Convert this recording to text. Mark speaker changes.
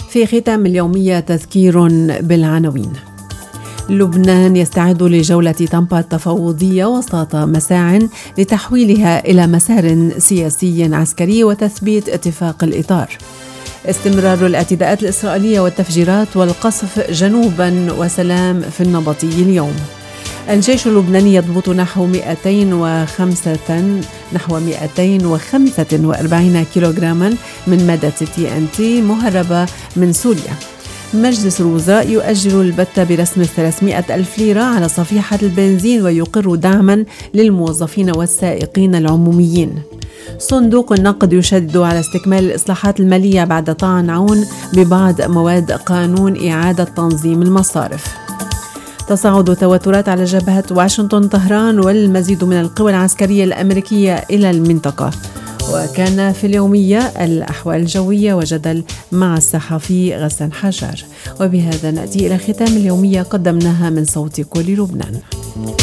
Speaker 1: في ختام اليومية تذكير بالعناوين. لبنان يستعد لجولة طنطا التفاوضية وسط مساع لتحويلها إلى مسار سياسي عسكري وتثبيت اتفاق الإطار. استمرار الاعتداءات الإسرائيلية والتفجيرات والقصف جنوبا وسلام في النبطي اليوم. الجيش اللبناني يضبط نحو 245 كيلوغراما من مادة TNT مهربة من سوريا. مجلس الوزراء يؤجل البت برسم 300 ألف ليرة على صفيحة البنزين ويقر دعما للموظفين والسائقين العموميين. صندوق النقد يشدد على استكمال الإصلاحات المالية بعد طعن عون ببعض مواد قانون إعادة تنظيم المصارف. تصاعد توترات على جبهة واشنطن طهران والمزيد من القوى العسكرية الأمريكية إلى المنطقة. وكان في اليومية الأحوال الجوية وجدل مع الصحفي غسان حجار. وبهذا نأتي إلى ختام اليومية قدمناها من صوت كل لبنان.